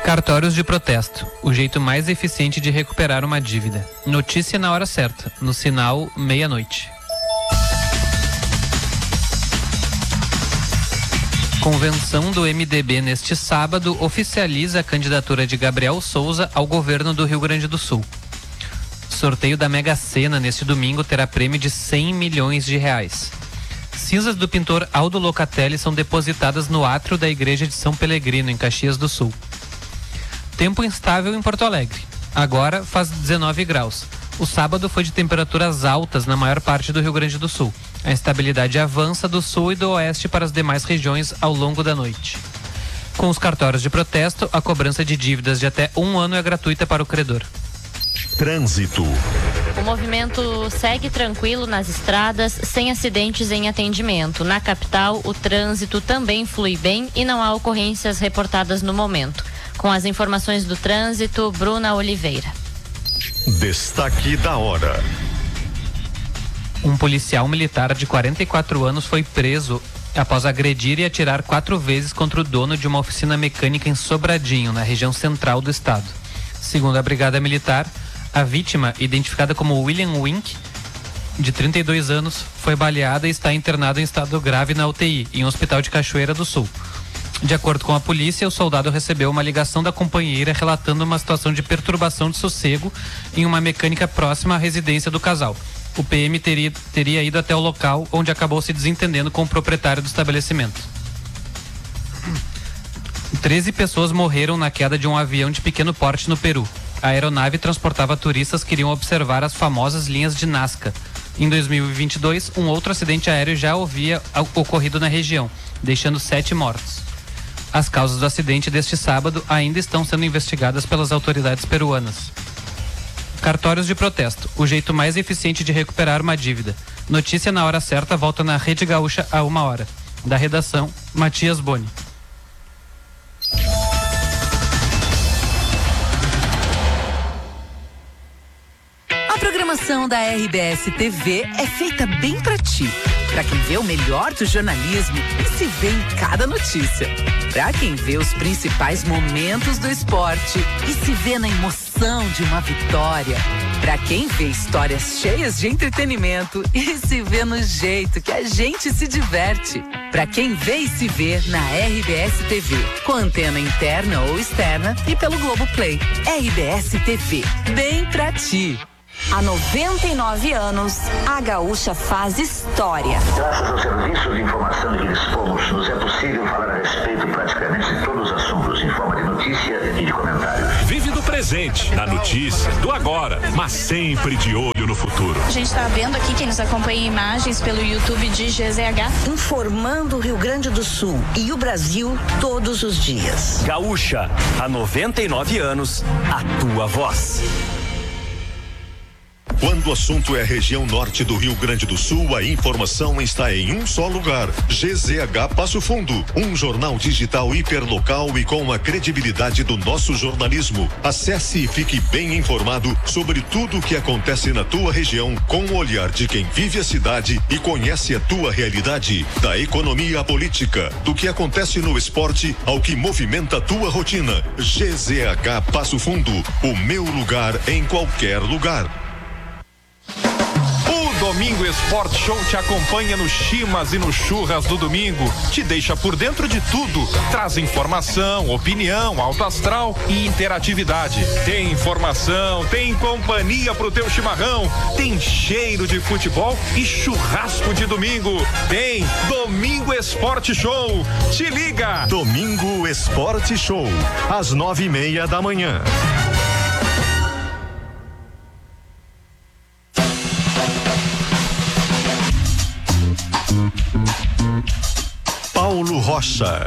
Cartórios de protesto, o jeito mais eficiente de recuperar uma dívida. Notícia na hora certa, no sinal meia-noite. Convenção do MDB neste sábado oficializa a candidatura de Gabriel Souza ao governo do Rio Grande do Sul. Sorteio da Mega Sena neste domingo terá prêmio de 100 milhões de reais. Cinzas do pintor Aldo Locatelli são depositadas no átrio da Igreja de São Pelegrino, em Caxias do Sul. Tempo instável em Porto Alegre. Agora faz 19 graus. O sábado foi de temperaturas altas na maior parte do Rio Grande do Sul. A instabilidade avança do sul e do oeste para as demais regiões ao longo da noite. Com os cartórios de protesto, a cobrança de dívidas de até 1 ano é gratuita para o credor. Trânsito. O movimento segue tranquilo nas estradas, sem acidentes em atendimento. Na capital, o trânsito também flui bem e não há ocorrências reportadas no momento. Com as informações do trânsito, Bruna Oliveira. Destaque da hora. Um policial militar de 44 anos foi preso após agredir e atirar 4 vezes contra o dono de uma oficina mecânica em Sobradinho, na região central do estado. Segundo a Brigada Militar, a vítima, identificada como William Wink, de 32 anos, foi baleada e está internada em estado grave na UTI, em um hospital de Cachoeira do Sul. De acordo com a polícia, o soldado recebeu uma ligação da companheira relatando uma situação de perturbação de sossego em uma mecânica próxima à residência do casal. O PM teria ido até o local, onde acabou se desentendendo com o proprietário do estabelecimento. 13 pessoas morreram na queda de um avião de pequeno porte no Peru. A aeronave transportava turistas que iriam observar as famosas linhas de Nazca. Em 2022, um outro acidente aéreo já havia ocorrido na região, deixando 7 mortos. As causas do acidente deste sábado ainda estão sendo investigadas pelas autoridades peruanas. Cartórios de protesto, o jeito mais eficiente de recuperar uma dívida. Notícia na hora certa volta na Rede Gaúcha a 1h. Da redação, Matias Boni. A programação da RBS TV é feita bem pra ti. Pra quem vê o melhor do jornalismo e se vê em cada notícia. Pra quem vê os principais momentos do esporte e se vê na emoção de uma vitória. Pra quem vê histórias cheias de entretenimento e se vê no jeito que a gente se diverte. Pra quem vê e se vê na RBS TV, com antena interna ou externa e pelo Globoplay. RBS TV, bem pra ti. Há 99 anos, a Gaúcha faz história. Graças aos serviços de informação que dispomos, nos é possível falar a respeito praticamente de todos os assuntos em forma de notícia e de comentários. Vive do presente, da notícia, do agora, mas sempre de olho no futuro. A gente está vendo aqui quem nos acompanha em imagens pelo YouTube de GZH. Informando o Rio Grande do Sul e o Brasil todos os dias. Gaúcha, há 99 anos, a tua voz. Quando o assunto é a região norte do Rio Grande do Sul, a informação está em um só lugar. GZH Passo Fundo, um jornal digital hiperlocal e com a credibilidade do nosso jornalismo. Acesse e fique bem informado sobre tudo o que acontece na tua região, com o olhar de quem vive a cidade e conhece a tua realidade. Da economia à política, do que acontece no esporte ao que movimenta a tua rotina. GZH Passo Fundo, o meu lugar em qualquer lugar. Domingo Esporte Show te acompanha no Chimas e no Churras do domingo. Te deixa por dentro de tudo. Traz informação, opinião, alto astral e interatividade. Tem informação, tem companhia pro teu chimarrão, tem cheiro de futebol e churrasco de domingo. Tem Domingo Esporte Show. Te liga! Domingo Esporte Show, às 9:30 da manhã. Paulo Rocha.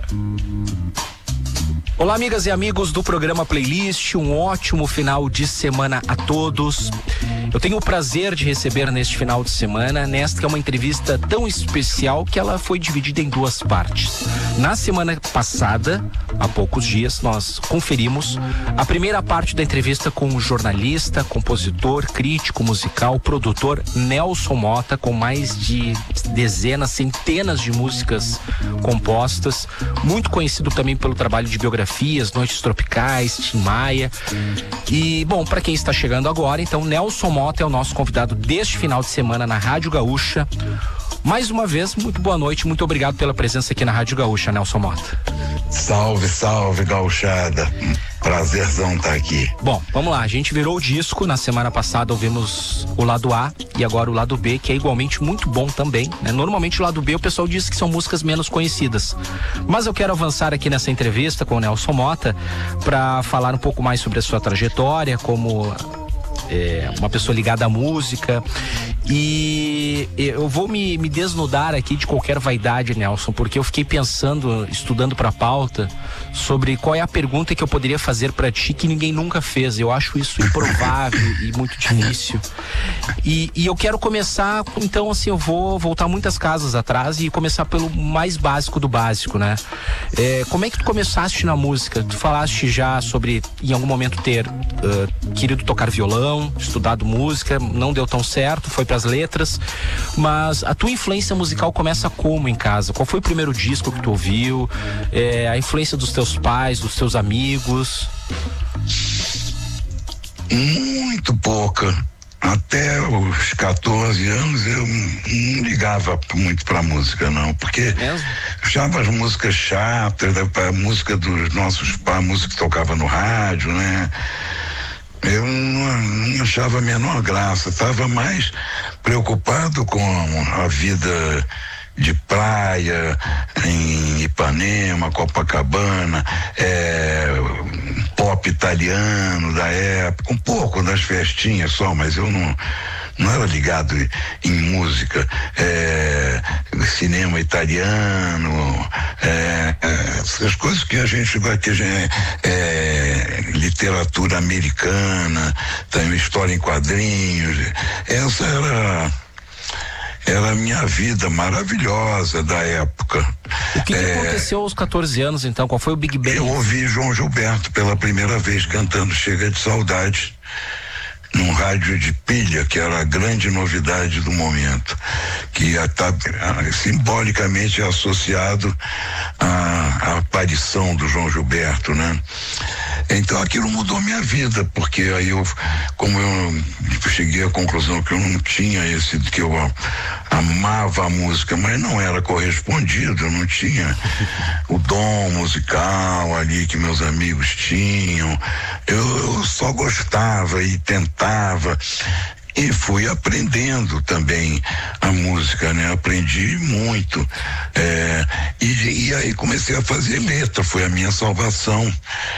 Olá, amigas e amigos do programa Playlist, um ótimo final de semana a todos. Eu tenho o prazer de receber neste final de semana, nesta que é uma entrevista tão especial que ela foi dividida em 2 partes. Na semana passada, há poucos dias, nós conferimos a primeira parte da entrevista com o jornalista, compositor, crítico musical, produtor Nelson Motta, com mais de dezenas, centenas de músicas compostas, muito conhecido também pelo trabalho de biografia Fotografias, Noites Tropicais, Tim Maia. E, bom, para quem está chegando agora, então, Nelson Motta é o nosso convidado deste final de semana na Rádio Gaúcha. Mais uma vez, muito boa noite, muito obrigado pela presença aqui na Rádio Gaúcha, Nelson Motta. Salve, salve, gauchada. Prazerzão estar aqui. Bom, vamos lá, a gente virou o disco, na semana passada ouvimos o lado A e agora o lado B, que é igualmente muito bom também, né? Normalmente o lado B o pessoal diz que são músicas menos conhecidas, mas eu quero avançar aqui nessa entrevista com o Nelson Motta para falar um pouco mais sobre a sua trajetória como uma pessoa ligada à música, e eu vou me desnudar aqui de qualquer vaidade, Nelson, porque eu fiquei pensando, estudando pra pauta, sobre qual é a pergunta que eu poderia fazer pra ti que ninguém nunca fez. Eu acho isso improvável e muito difícil, e eu quero começar, então assim, eu vou voltar muitas casas atrás e começar pelo mais básico do básico, né? Como é que tu começaste na música? Tu falaste já sobre, em algum momento, ter querido tocar violão, estudado música, não deu tão certo, foi pras letras, mas a tua influência musical começa como em casa? Qual foi o primeiro disco que tu ouviu? A influência dos teus pais, dos teus amigos? Muito pouca. Até os 14 anos eu não ligava muito pra música, não, porque achava as músicas chatas, a música dos nossos pais, a música que tocava no rádio, né? Eu não achava a menor graça, estava mais preocupado com a vida de praia em Ipanema, Copacabana, pop italiano da época, um pouco das festinhas só, mas eu não era ligado em música, cinema italiano, essas coisas que a gente vai ter, literatura americana, também história em quadrinhos. Essa era a minha vida maravilhosa da época. O que aconteceu aos 14 anos, então? Qual foi o Big Bang? Eu ouvi João Gilberto pela primeira vez cantando Chega de Saudade num rádio de pilha, que era a grande novidade do momento, que simbolicamente é associado à aparição do João Gilberto, né? Então aquilo mudou minha vida, porque aí como eu cheguei à conclusão que eu não tinha que eu amava a música, mas não era correspondido, eu não tinha o dom musical ali que meus amigos tinham, eu só gostava e tentava. E fui aprendendo também a música, né? Aprendi muito. E aí comecei a fazer letra, foi a minha salvação.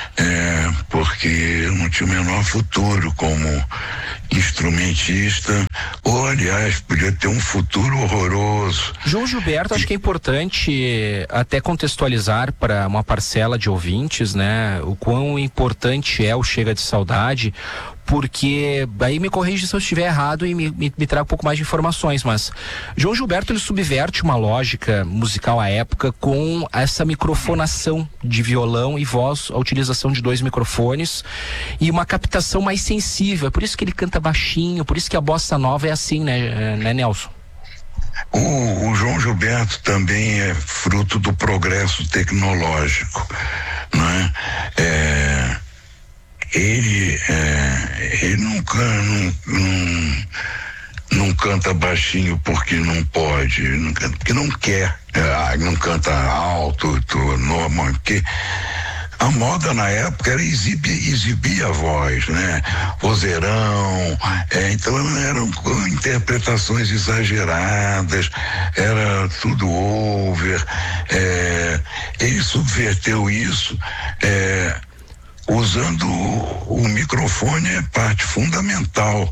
Porque eu não tinha o menor futuro como instrumentista, ou aliás, podia ter um futuro horroroso. João Gilberto, acho que é importante até contextualizar para uma parcela de ouvintes, né? O quão importante é o Chega de Saudade, porque aí me corrige se eu estiver errado e me traga um pouco mais de informações, mas João Gilberto, ele subverte uma lógica musical à época com essa microfonação de violão e voz, a utilização de 2 microfones e uma captação mais sensível. É por isso que ele canta baixinho, por isso que a bossa nova é assim, né Nelson? O João Gilberto também é fruto do progresso tecnológico, né? Ele não canta baixinho porque não pode, não canta porque não quer, não canta alto, normal, porque a moda na época era exibir a voz, né? Vozeirão, então eram interpretações exageradas, era tudo over, ele subverteu isso, usando o microfone, é parte fundamental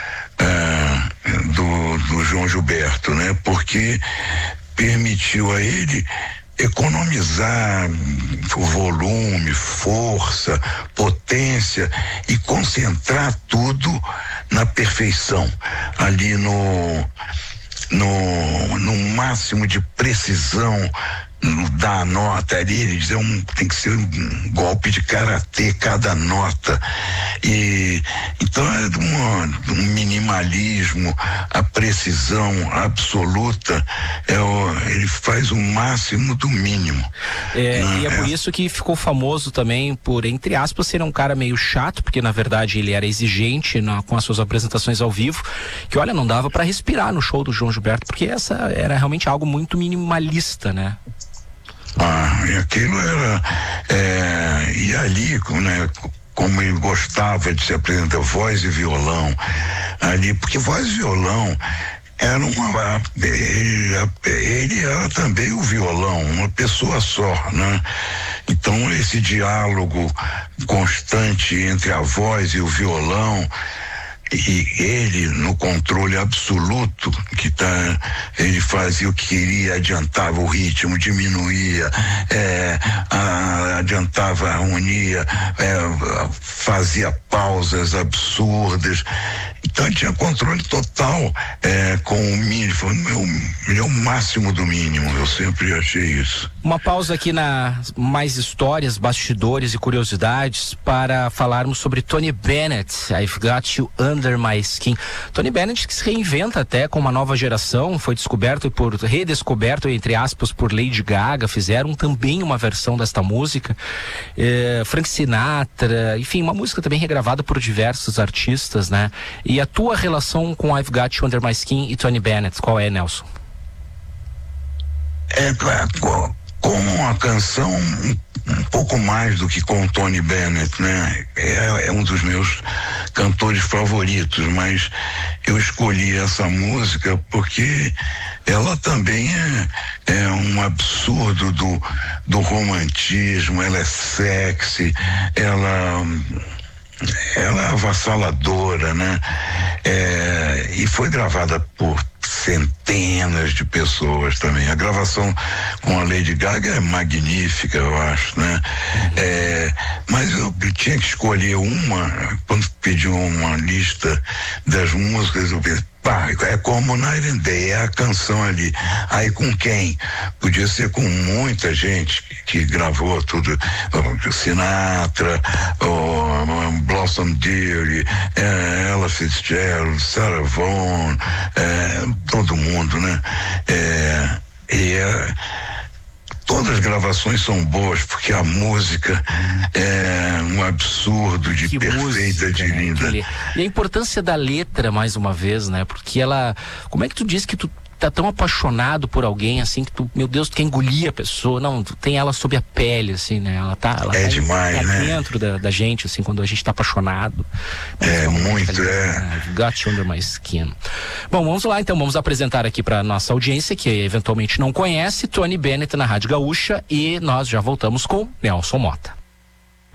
do João Gilberto, né? Porque permitiu a ele economizar volume, força, potência e concentrar tudo na perfeição, ali no máximo de precisão da nota ali. Ele dizia, tem que ser um golpe de karatê cada nota, E então é um minimalismo, a precisão absoluta, ele faz o máximo do mínimo. E é por isso que ficou famoso também por, entre aspas, ser um cara meio chato, porque na verdade ele era exigente com as suas apresentações ao vivo, que olha, não dava para respirar no show do João Gilberto, porque essa era realmente algo muito minimalista, né? E aquilo era e ali, né, como ele gostava de se apresentar voz e violão ali, porque voz e violão era ele era também o violão, uma pessoa só, né? Então esse diálogo constante entre a voz e o violão, e ele no controle absoluto, ele fazia o que queria, adiantava o ritmo, diminuía, adiantava a harmonia, fazia pausas absurdas. Então ele tinha controle total com o mínimo, ele é o máximo do mínimo, eu sempre achei isso. Uma pausa aqui na mais histórias, bastidores e curiosidades para falarmos sobre Tony Bennett, I've Got You Under My Skin. Tony Bennett, que se reinventa até com uma nova geração, foi descoberto e redescoberto, entre aspas, por Lady Gaga, fizeram também uma versão desta música, Frank Sinatra, enfim, uma música também regravada por diversos artistas, né? E a tua relação com I've Got You Under My Skin e Tony Bennett, qual é, Nelson? Com a canção um pouco mais do que com o Tony Bennett, né? É um dos meus cantores favoritos, mas eu escolhi essa música porque ela também é um absurdo do romantismo, ela é sexy, ela é avassaladora, né? E foi gravada por centenas de pessoas também. A gravação com a Lady Gaga é magnífica, eu acho, né? Mas eu tinha que escolher uma. Quando pediu uma lista das músicas, eu pensei, é como Night and Day, é a canção ali. Aí com quem? Podia ser com muita gente que gravou tudo, Sinatra, Blossom Dearie, Ella Fitzgerald, Sarah Vaughan, todo mundo, né? Todas as gravações são boas, porque a música é um absurdo de que perfeita, música, de linda. E a importância da letra, mais uma vez, né? Porque ela... Como é que tu diz que tu tá tão apaixonado por alguém, assim, que tu, meu Deus, tu quer engolir a pessoa? Não, tu tem ela sob a pele, assim, né? Ela tá demais, né? Dentro da gente, assim, quando a gente tá apaixonado. Got You Under My Skin. Bom, vamos lá, então, vamos apresentar aqui pra nossa audiência, que eventualmente não conhece, Tony Bennett na Rádio Gaúcha, e nós já voltamos com Nelson Mota.